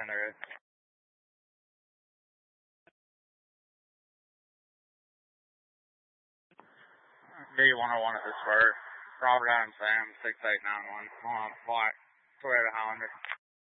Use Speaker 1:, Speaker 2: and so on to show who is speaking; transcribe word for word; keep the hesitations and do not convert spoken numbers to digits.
Speaker 1: Center. B one oh one at the spur. Robert Adam Sam, six eight nine one. One on flight. Toyota Highlander.